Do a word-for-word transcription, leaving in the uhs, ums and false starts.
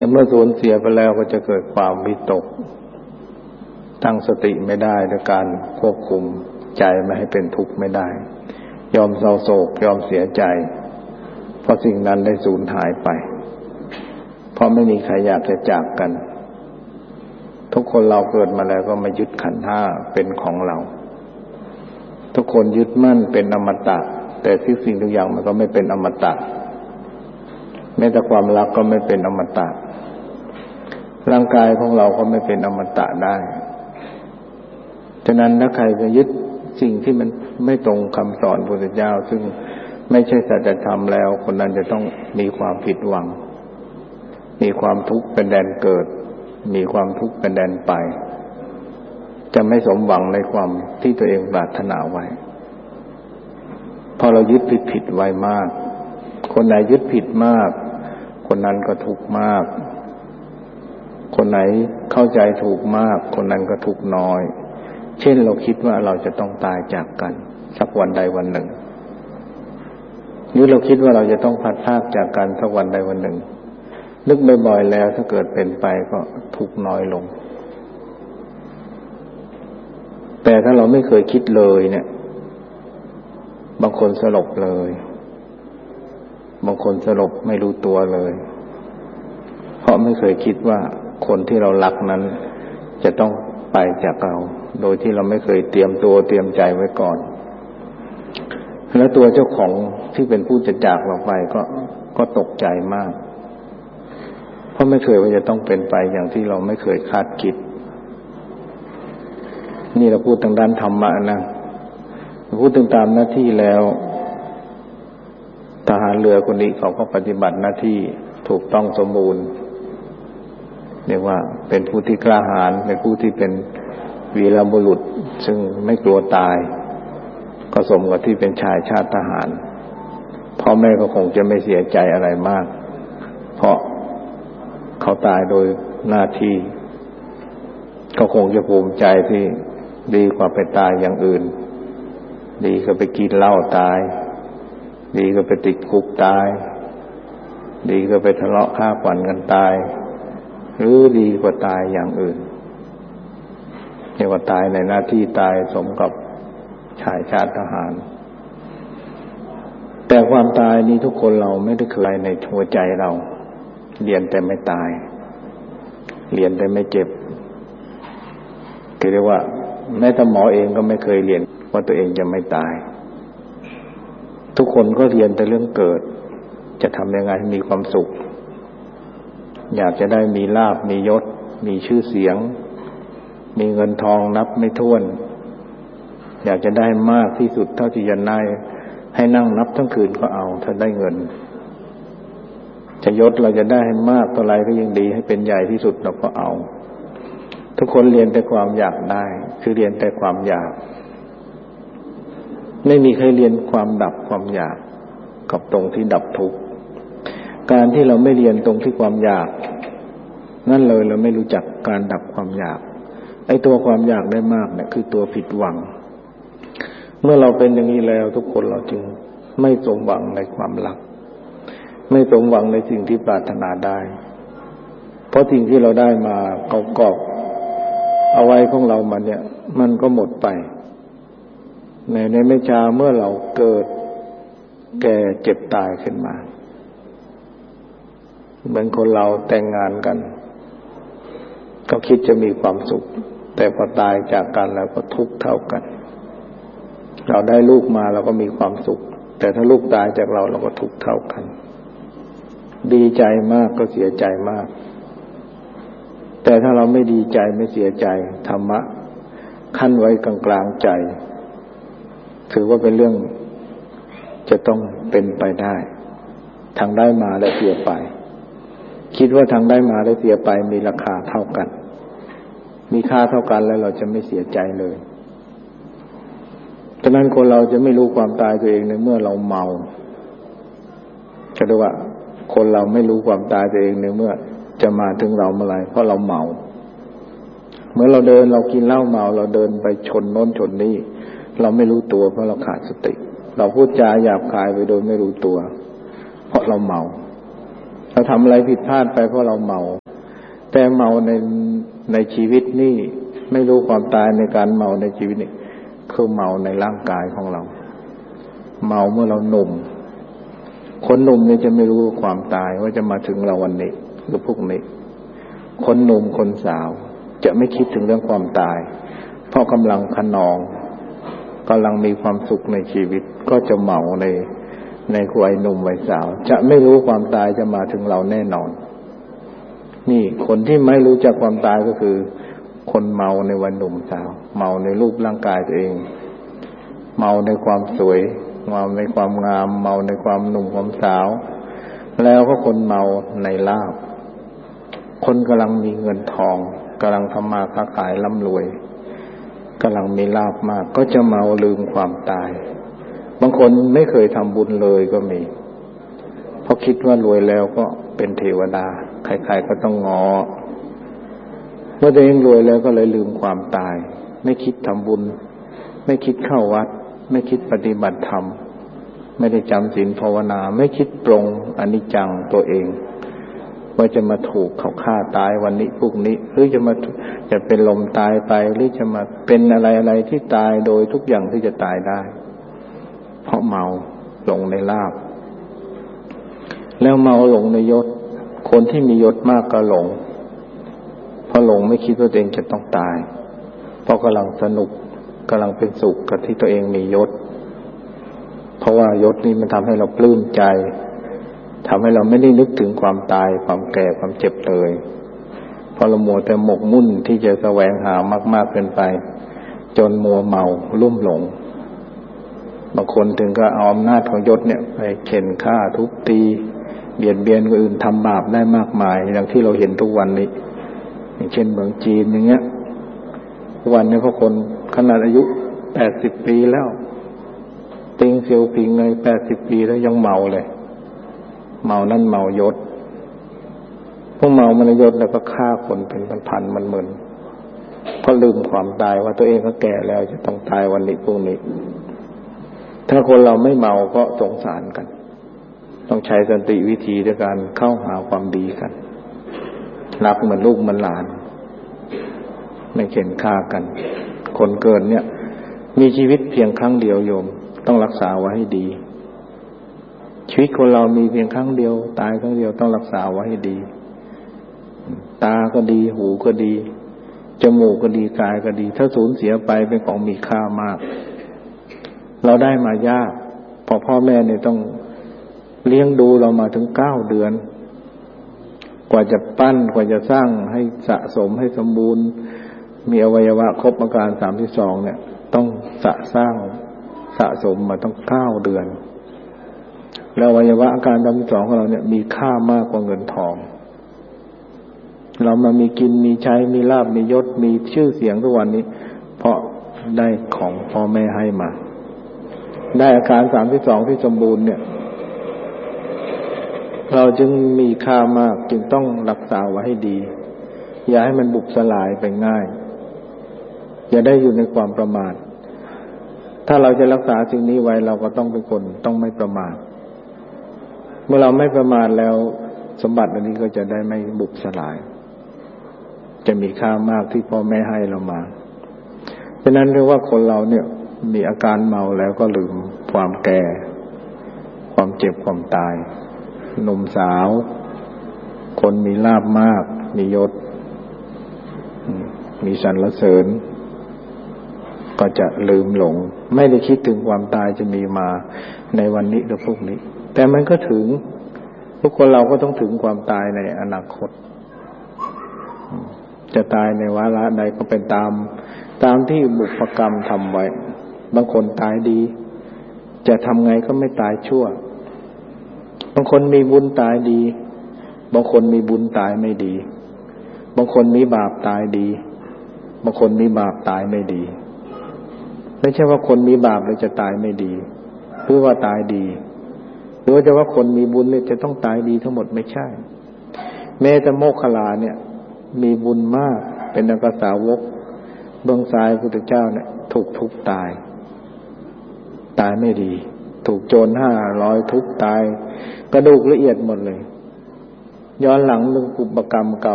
เมื่อสูญเสียไปแล้วก็จะเกิดความวิตกตั้งสติไม่ได้ด้วยการควบคุมใจไม่ให้เป็นทุกข์ไม่ได้ยอมเศร้าโศกยอมเสียใจเพราะสิ่งนั้นได้สูญหายไปเพราะไม่มีใครอยากจะจากกันทุกคนเราเกิดมาแล้วก็มายึดขันธ์ห้าเป็นของเราทุกคนยึดมั่นเป็นอมตะแต่ทุกสิ่งทุกอย่างมันก็ไม่เป็นอมตะแม้แต่ความรักก็ไม่เป็นอมตะร่างกายของเราก็ไม่เป็นอมตะได้ฉะนั้นถ้าใครจะยึดสิ่งที่มันไม่ตรงคำสอนพระพุทธเจ้าซึ่งไม่ใช่สัจธรรมแล้วคนนั้นจะต้องมีความผิดหวังมีความทุกข์เป็นแดนเกิดมีความทุกข์เป็นแดนไปจะไม่สมหวังในความที่ตัวเองปรารถนาไว้พอเรายึดผิดผิดไว้มากคนไหนยึดผิดมากคนนั้นก็ทุกข์มากคนไหนเข้าใจถูกมากคนนั้นก็ทุกข์น้อยเช่นเราคิดว่าเราจะต้องตายจากกันสักวันใดวันหนึ่งหรือเราคิดว่าเราจะต้องพัดพรากจากกันสักวันใดวันหนึ่งนึกบ่อยๆแล้วถ้าเกิดเป็นไปก็ทุกข์น้อยลงแต่ถ้าเราไม่เคยคิดเลยเนี่ยบางคนสลบเลยบางคนสลบไม่รู้ตัวเลยเพราะไม่เคยคิดว่าคนที่เรารักนั้นจะต้องไปจากเราโดยที่เราไม่เคยเตรียมตัวเตรียมใจไว้ก่อนแล้วตัวเจ้าของที่เป็นผู้จะจากเราไปก็ก็ตกใจมากเพราะไม่เคยว่าจะต้องเป็นไปอย่างที่เราไม่เคยคาดคิดนี่เราพูดทางด้านธรรมะนะพูดถึงตามหน้าที่แล้วทหารเรือคนนี้เขาก็ปฏิบัติหน้าที่ถูกต้องสมบูรณ์เรียกว่าเป็นผู้ที่กล้าหาญเป็นผู้ที่เป็นวีรบุรุษซึ่งไม่กลัวตายก็สมกับที่เป็นชายชาติทหารพ่อแม่ก็คงจะไม่เสียใจอะไรมากเพราะเขาตายโดยหน้าที่ก็คงจะภูมิใจที่ดีกว่าไปตายอย่างอื่นดีก็ไปกินเหล้าตายดีก็ไปติดคุกตายดีก็ไปทะเลาะฆ่าฟันกันตายหรือดีกว่าตายอย่างอื่นเรียกว่าตายในหน้าที่ตายสมกับชายชาติทหารแต่ความตายนี้ทุกคนเราไม่ได้เคยในหัวใจเราเรียนแต่ไม่ตายเรียนแต่ไม่เจ็บคือเรียกว่าแม้แต่หมอเองก็ไม่เคยเรียนว่าตัวเองจะไม่ตายทุกคนก็เรียนแต่เรื่องเกิดจะทำยังไงให้มีความสุขอยากจะได้มีลาภมียศมีชื่อเสียงมีเงินทองนับไม่ถ้วนอยากจะได้มากที่สุดเท่าที่จะได้ให้นั่งนับทั้งคืนก็เอาถ้าได้เงินจะยศเราจะได้ให้มากเท่าไรก็ยิ่งดีให้เป็นใหญ่ที่สุดเราก็เอาทุกคนเรียนแต่ความอยากได้คือเรียนแต่ความอยากไม่มีใครเรียนความดับความอยากกับตรงที่ดับทุกข์การที่เราไม่เรียนตรงที่ความอยากนั่นเลยเราไม่รู้จักการดับความอยากไอ้ตัวความอยากได้มากเนี่ยคือตัวผิดหวังเมื่อเราเป็นอย่างนี้แล้วทุกคนเราจึงไม่สมหวังในความรักไม่สมหวังในสิ่งที่ปรารถนาได้เพราะสิ่งที่เราได้มาเกาะเอาไว้ของเรามันเนี่ยมันก็หมดไปในในไม่ช้าเมื่อเราเกิดแก่เจ็บตายขึ้นมาเหมือนคนเราแต่งงานกันก็คิดจะมีความสุขแต่พอตายจากกันแล้วก็ทุกข์เท่ากันเราได้ลูกมาเราก็มีความสุขแต่ถ้าลูกตายจากเราเราก็ทุกข์เท่ากันดีใจมากก็เสียใจมากแต่ถ้าเราไม่ดีใจไม่เสียใจธรรมะขั้นไว้กลางๆใจถือว่าเป็นเรื่องจะต้องเป็นไปได้ทางได้มาและเสียไปคิดว่าทางได้มาและเสียไปมีราคาเท่ากันมีค่าเท่ากันแล้วเราจะไม่เสียใจเลยฉะนั้นคนเราจะไม่รู้ความตายตัวเองในเมื่อเราเมาก็เรียกว่าคนเราไม่รู้ความตายตัวเองในเมื่อจะมาถึงเราเมื่อไหร่เพราะเราเมาเมื่อเราเดินเรากินเหล้าเมาเราเดินไปชนโน้นชนนี่เราไม่รู้ตัวเพราะเราขาดสติเราพูดจาหยาบคายไปโดยไม่รู้ตัวเพราะเราเมาเราทำอะไรผิดพลาดไปเพราะเราเมาแต่เมาในในชีวิตนี่ไม่รู้ความตายในการเมาในชีวิตนี่คือเมาในร่างกายของเราเมาเมื่อเราหนุ่มคนหนุ่มเนี่ยจะไม่รู้ความตายว่าจะมาถึงเราวันนี้หรือพรุ่งนี้คนหนุ่มคนสาวจะไม่คิดถึงเรื่องความตายเพราะกำลังคะนองกำลังมีความสุขในชีวิตก็จะเมาในในวัยหนุ่มวัยสาวจะไม่รู้ความตายจะมาถึงเราแน่นอนนี่คนที่ไม่รู้จักความตายก็คือคนเมาในวัยหนุ่มสาวเมาในรูปร่างกายตัวเองเมาในความสวยเมาในความงามเมาในความหนุ่มความสาวแล้วก็คนเมาในลาภคนกำลังมีเงินทองกำลังทำมาค้าขายร่ำรวยกำลังมีลาภมากก็จะเมาลืมความตายบางคนไม่เคยทำบุญเลยก็มีเพราะคิดว่ารวยแล้วก็เป็นเทวดาใครๆก็ต้องง้อเมื่อตัวเองรวยแล้วก็เลยลืมความตายไม่คิดทำบุญไม่คิดเข้าวัดไม่คิดปฏิบัติธรรมไม่ได้จำศีลภาวนาไม่คิดปรงอนิจจังตัวเองว่าจะมาถูกเขาฆ่าตายวันนี้พรุ่งนี้หรือจะมาจะเป็นลมตายไปหรือจะมาเป็นอะไรอะไรที่ตายโดยทุกอย่างที่จะตายได้เพราะเมาหลงในลาภแล้วเมาหลงในยศคนที่มียศมากก็หลงเพราะหลงไม่คิดว่าตัวเองจะต้องตายเพราะกำลังสนุกกำลังเป็นสุขกับที่ตัวเองมียศเพราะว่ายศนี้มันทำให้เราปลื้มใจทำให้เราไม่ได้นึกถึงความตายความแก่ความเจ็บเลยเพราะเรามัวแต่หมกมุ่นที่จะแสวงหามากๆเกินไปจนมัวเมาลุ่มหลงบางคนถึงก็เอาอำนาจของยศเนี่ยไปเข็นฆ่าทุบตีเบียดเบียนคนอื่นทำบาปได้มากมายอย่างที่เราเห็นทุกวันนี้อย่างเช่นเมืองจีนอย่างเงี้ยวันนี้พวกคนขนาดอายุแปดสิบปีแล้วติงเซียวผิงเลยแปดสิบปีแล้วยังเมาเลยเมานั่นเมายศพวกเมามันยศแล้วก็ฆ่าคนเป็นพันๆมันหมื่นเพราะลืมความตายว่าตัวเองก็แก่แล้วจะต้องตายวันนี้พรุ่งนี้ถ้าคนเราไม่เมาก็สงสารกันต้องใช้สันติวิธีด้วยการเข้าหาความดีกันรักเหมือนลูกเหมือนหลานไม่เข็นฆ่ากันคนเกิดเนี่ยมีชีวิตเพียงครั้งเดียวโยมต้องรักษาไว้ให้ดีชีวิตคนเรามีเพียงครั้งเดียวตายครั้งเดียวต้องรักษาไว้ให้ดีตาก็ดีหูก็ดีจมูกก็ดีกายก็ดีถ้าสูญเสียไปเป็นของมีค่ามากเราได้มายากพอพ่อแม่เนี่ยต้องเลี้ยงดูเรามาถึงเก้าเดือนกว่าจะปั้นกว่าจะสร้างให้สะสมให้สมบูรณ์มีอวัยวะครบอาการสามสิบสองเนี่ยต้องสะสร้างสะสมมาต้องเก้าเดือนแล้วอวัยวะอาการสามสิบสองของเราเนี่ยมีค่ามากกว่าเงินทองเรามามีกินมีใช้มีลาภมียศมีชื่อเสียงทุกวันนี้เพราะได้ของพ่อแม่ให้มาได้อาการสามสิบสองที่สมบูรณ์เนี่ยเราจึงมีค่ามากจึงต้องรักษาไว้ให้ดีอย่าให้มันบุบสลายไปง่ายอย่าได้อยู่ในความประมาทถ้าเราจะรักษาสิ่งนี้ไว้เราก็ต้องเป็นคนต้องไม่ประมาทเมื่อเราไม่ประมาทแล้วสมบัติอันนี้ก็จะได้ไม่บุบสลายจะมีค่ามากที่พ่อแม่ให้เรามาฉะนั้นเรียกว่าคนเราเนี่ยมีอาการเมาแล้วก็ลืมความแก่ความเจ็บความตายหนุ่มสาวคนมีลาภมากมียศมีสรรเสริญก็จะลืมหลงไม่ได้คิดถึงความตายจะมีมาในวันนี้หรือพรุ่งนี้แต่มันก็ถึงทุกคนเราก็ต้องถึงความตายในอนาคตจะตายในวาระใดก็เป็นตามตามที่บุพกรรมทำไว้บางคนตายดีจะทำไงก็ไม่ตายชั่วบางคนมีบุญตายดีบางคนมีบุญตายไม่ดีบางคนมีบาปตายดีบางคนมีบาปตายไม่ดีไม่ใช่ว่าคนมีบาปแล้วจะตายไม่ดีหรือว่าตายดีหรือว่าจะว่าคนมีบุญเนี่ยจะต้องตายดีทั้งหมดไม่ใช่แม้แต่โมคคัลลาเนี่ยมีบุญมากเป็นอัครสาวกเบื้องซ้ายพระพุทธเจ้าเนี่ยถูกทุบตายตายไม่ดีถูกโจรห้าร้อยทุบตายกระดูกละเอียดหมดเลยย้อนหลังถึงปุปกรรมเก่า